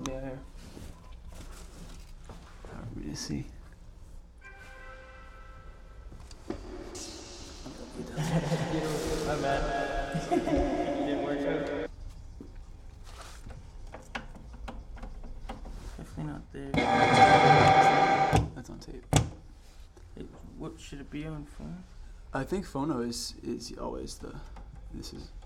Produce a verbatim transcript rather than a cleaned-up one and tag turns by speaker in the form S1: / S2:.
S1: Yeah, here.
S2: Hard for me to see.
S1: My bad. It didn't work out. Definitely not there.
S2: That's on tape.
S1: It, what should it be on phone?
S2: I think phono is is always the. This is